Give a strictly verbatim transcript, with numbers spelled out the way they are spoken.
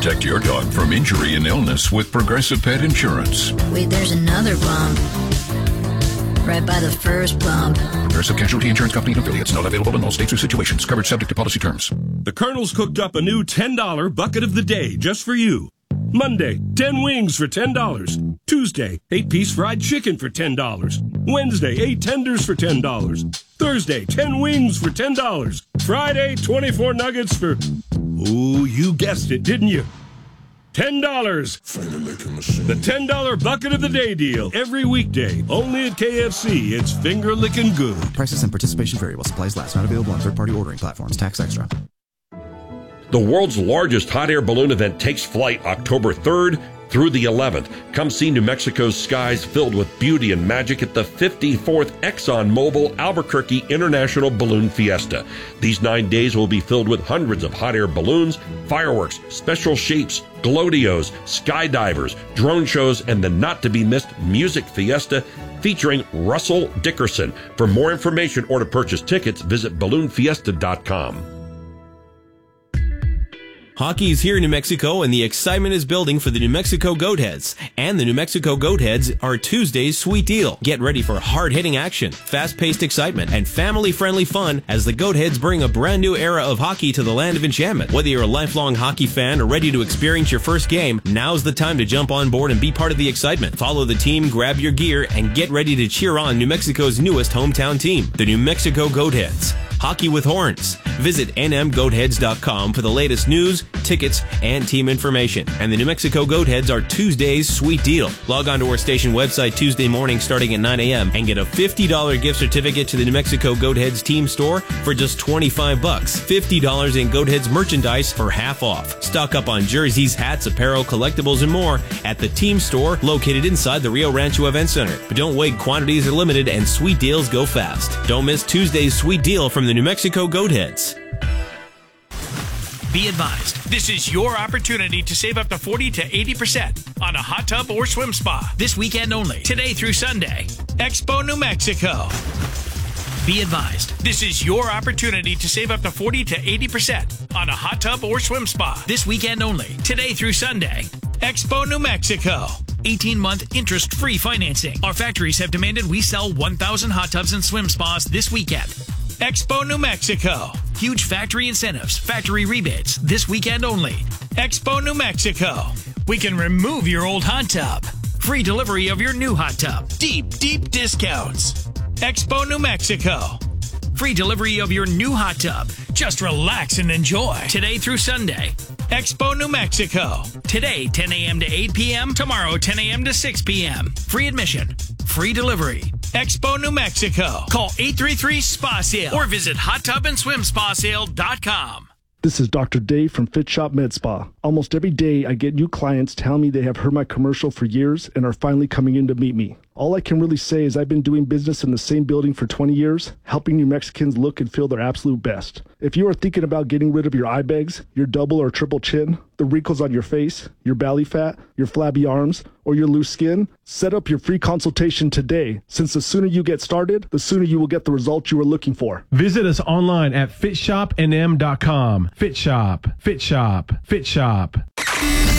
Protect your dog from injury and illness with Progressive Pet Insurance. Wait, there's another bump. Right by the first bump. Progressive Casualty Insurance Company and affiliates. Not available in all states or situations. Coverage subject to policy terms. The Colonel's cooked up a new ten dollar bucket of the day just for you. Monday, ten wings for ten dollars. Tuesday, eight-piece fried chicken for ten dollars. Wednesday, eight tenders for ten dollars. Thursday, ten wings for ten dollars. Friday, twenty-four nuggets for... Oh, you guessed it, didn't you? ten dollars. The ten dollar bucket of the day deal. Every weekday. Only at K F C. It's finger licking good. Prices and participation vary while supplies last. Not available on third-party ordering platforms. Tax extra. The world's largest hot air balloon event takes flight October third through the eleventh. Come see New Mexico's skies filled with beauty and magic at the fifty-fourth ExxonMobil Albuquerque International Balloon Fiesta. These nine days will be filled with hundreds of hot air balloons, fireworks, special shapes, glow-de-os, skydivers, drone shows, and the not-to-be-missed music fiesta featuring Russell Dickerson. For more information or to purchase tickets, visit balloon fiesta dot com. Hockey is here in New Mexico, and the excitement is building for the New Mexico Goatheads. And the New Mexico Goatheads are Tuesday's sweet deal. Get ready for hard-hitting action, fast-paced excitement, and family-friendly fun as the Goatheads bring a brand new era of hockey to the land of enchantment. Whether you're a lifelong hockey fan or ready to experience your first game, now's the time to jump on board and be part of the excitement. Follow the team, grab your gear, and get ready to cheer on New Mexico's newest hometown team, the New Mexico Goatheads. Hockey with horns. Visit N M goatheads dot com for the latest news, tickets, and team information. And the New Mexico Goatheads are Tuesday's sweet deal. Log on to our station website Tuesday morning starting at nine a.m. and get a fifty dollars gift certificate to the New Mexico Goatheads team store for just twenty-five bucks. fifty dollars in Goatheads merchandise for half off. Stock up on jerseys, hats, apparel, collectibles, and more at the team store located inside the Rio Rancho Event Center. But don't wait, quantities are limited and sweet deals go fast. Don't miss Tuesday's sweet deal from the New Mexico Goatheads. Be advised, this is your opportunity to save up to forty to eighty percent on a hot tub or swim spa this weekend only, today through Sunday. Expo New Mexico. Be advised, this is your opportunity to save up to forty to eighty percent on a hot tub or swim spa this weekend only, today through Sunday. Expo New Mexico. eighteen-month interest-free financing. Our factories have demanded we sell one thousand hot tubs and swim spas this weekend. Expo New Mexico. Huge factory incentives, factory rebates, this weekend only. Expo New Mexico. We can remove your old hot tub. Free delivery of your new hot tub. Deep, deep discounts. Expo New Mexico. Free delivery of your new hot tub. Just relax and enjoy. Today through Sunday. Expo New Mexico. Today, ten a.m. to eight p.m. Tomorrow, ten a.m. to six p.m. Free admission. Free delivery. Expo New Mexico. Call eight three three, S P A sale or visit hot tub and swim spa sale dot com. This is Doctor Dave from Fit Shop Med Spa. Almost every day I get new clients tell me they have heard my commercial for years and are finally coming in to meet me. All I can really say is I've been doing business in the same building for twenty years, helping New Mexicans look and feel their absolute best. If you are thinking about getting rid of your eye bags, your double or triple chin, the wrinkles on your face, your belly fat, your flabby arms, or your loose skin, set up your free consultation today, since the sooner you get started, the sooner you will get the results you are looking for. Visit us online at fit shop n m dot com. Fit Shop, Fit Shop, Fit Shop.